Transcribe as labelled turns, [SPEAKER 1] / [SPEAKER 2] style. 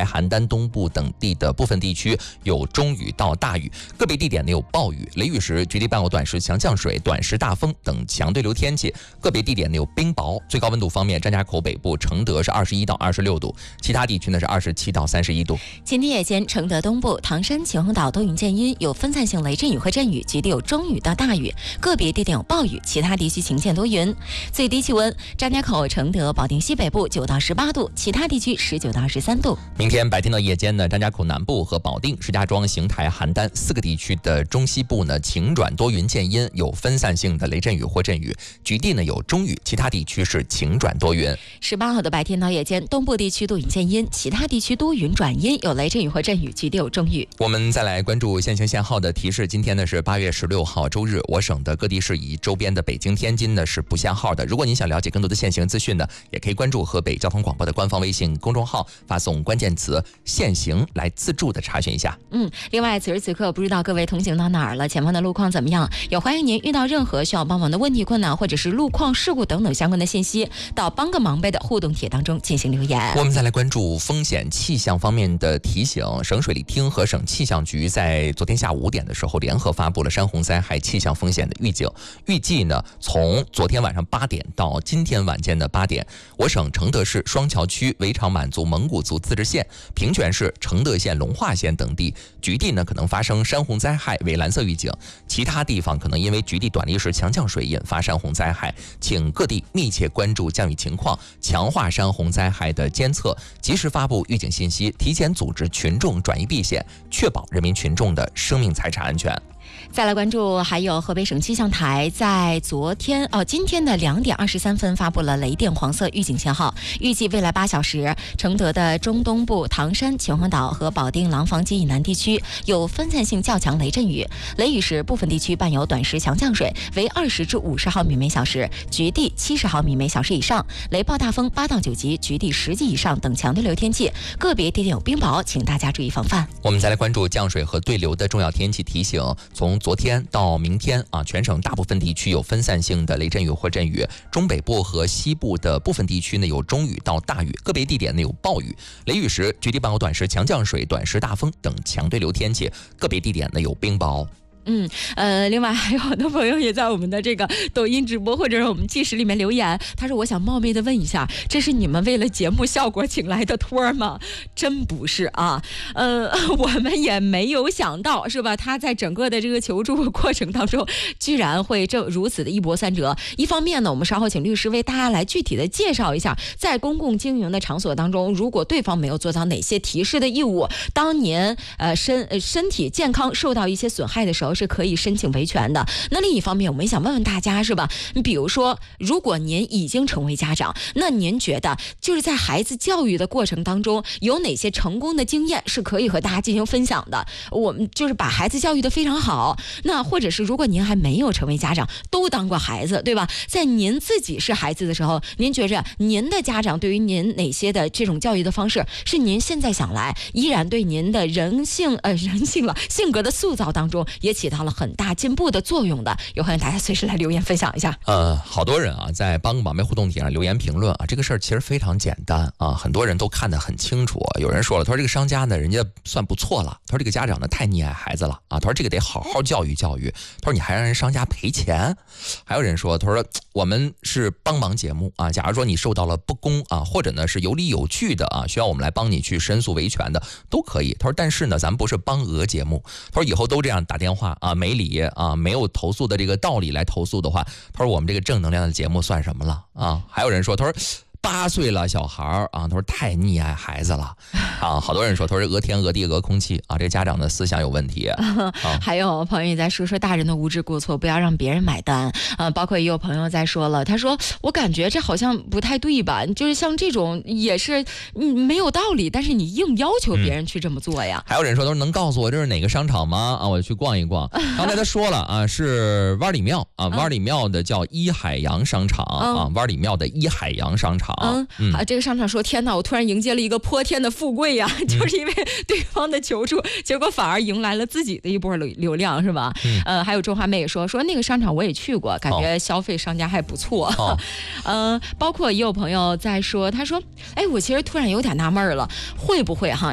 [SPEAKER 1] 台、邯郸东部等地的部分地区有中雨到大雨，个别地点呢有暴雨，雷雨时局地伴有短时强降水、短时大风等强对流天气，个别地点呢有冰雹。最高温度方面，张家口北部、承德是21到26度，其他地区呢是27到31度。
[SPEAKER 2] 今天夜间，承德东部、唐山、秦皇岛多云见阴，有分散性雷阵雨和阵雨，局地有中雨到大雨，个别地点有暴雨，其他地区晴间多云。最低气温，张家口、承德、保定西北部9到18度，其他地区19到23度。
[SPEAKER 1] 明天白天到夜间呢，张家口南部和保定、石家庄、邢台、邯郸4个地区的中西部呢晴转多云见阴，有分散性的雷阵雨或阵雨，局地呢有中雨，其他地区是晴转多云。
[SPEAKER 2] 18号的白天到夜间，东部地区多云见阴，其他地区多云转阴，有雷阵雨或阵雨，局地有中雨。
[SPEAKER 1] 我们再来关注限行限号的提示。今天呢是8月16号周日，我省的各地市以周边的北京、天津呢是不限号的。如果您想了解更多的限行资讯呢，也可以关注河北交通广播的官方微信公众号，发送关键词限行来自助的查询一下。
[SPEAKER 2] 另外此时此刻不知道各位同行到哪儿了，前方的路况怎么样，也欢迎您遇到任何需要帮忙的问题困难或者是路况事故等等相关的信息，到帮个忙呗的互动帖当中进行留言。
[SPEAKER 1] 我们再来关注风险气象方面的提醒。省水利厅和省气象局在昨天下午5点的时候联合发布了山洪灾害气象风险的预警。预计呢，从昨天晚上8点到今天晚间的8点，我省承德市双桥区、围场满族蒙古族自治县、平泉市、承德县、龙化县等地局地呢可能发生山洪灾害为蓝色预警，其他地方可能因为局地短历时强降水引发山洪灾害，请各地密切关注降雨情况，强化山洪灾害的监测，及时发布预警信息，提前组织群众转移避险，确保人民群众的生命财产安全。
[SPEAKER 2] 再来关注，还有河北省气象台在今天的2点23分发布了雷电黄色预警信号，预计未来8小时，承德的中东部、唐山、秦皇岛和保定廊坊及以南地区有分散性较强雷阵雨，雷雨时部分地区伴有短时强降水，为20至50毫米每小时，局地70毫米每小时以上，雷暴大风8到9级，局地10级以上等强对流天气，个别地点有冰雹，请大家注意防范。
[SPEAKER 1] 我们再来关注降水和对流的重要天气提醒。从昨天到明天全省大部分地区有分散性的雷阵雨或阵雨，中北部和西部的部分地区呢有中雨到大雨，个别地点呢有暴雨，雷雨时局地伴有短时强降水、短时大风等强对流天气，个别地点呢有冰雹。
[SPEAKER 2] 另外还有很多朋友也在我们的这个抖音直播或者是我们纪实里面留言，他说我想冒昧的问一下，这是你们为了节目效果请来的托吗？真不是啊，我们也没有想到是吧，他在整个的这个求助过程当中居然会如此的一波三折。一方面呢，我们稍后请律师为大家来具体的介绍一下，在公共经营的场所当中，如果对方没有做到哪些提示的义务，当您身体健康受到一些损害的时候是可以申请维权的。那另一方面，我们想问问大家是吧，比如说如果您已经成为家长，那您觉得就是在孩子教育的过程当中有哪些成功的经验是可以和大家进行分享的，我们就是把孩子教育得非常好。那或者是如果您还没有成为家长，都当过孩子对吧，在您自己是孩子的时候，您觉着您的家长对于您哪些的这种教育的方式是您现在想来依然对您的性格的塑造当中也起到了很大进步的作用的，也欢迎大家随时来留言分享一下。
[SPEAKER 1] 好多人在帮个忙呗互动帖上留言评论这个事儿其实非常简单很多人都看得很清楚。有人说了，他说这个商家呢人家算不错了，他说这个家长呢太溺爱孩子了他说这个得好好教育教育，他说你还让人商家赔钱。还有人说，他说我们是帮忙节目假如说你受到了不公或者呢是有理有据的需要我们来帮你去申诉维权的都可以。他说但是呢咱们不是帮讹节目，他说以后都这样打电话没理没有投诉的这个道理来投诉的话，他说我们这个正能量的节目算什么了还有人说，他说8岁了小孩他说太溺爱孩子了好多人说他说讹天讹地讹空气这家长的思想有问题
[SPEAKER 2] 还有朋友也在说大人的无知过错不要让别人买单包括也有朋友在说了，他说我感觉这好像不太对吧，就是像这种也是没有道理，但是你硬要求别人去这么做呀。
[SPEAKER 1] 还有人说，他说能告诉我这是哪个商场吗我去逛一逛。刚才他说了是湾里庙湾里庙的叫一海洋商场湾里庙的一海洋商场
[SPEAKER 2] 这个商场说天哪，我突然迎接了一个泼天的富贵呀就是因为对方的求助，结果反而迎来了自己的一波流量是吧还有中华妹也说那个商场我也去过，感觉消费商家还不错包括也有朋友在说，他说我其实突然有点纳闷了，会不会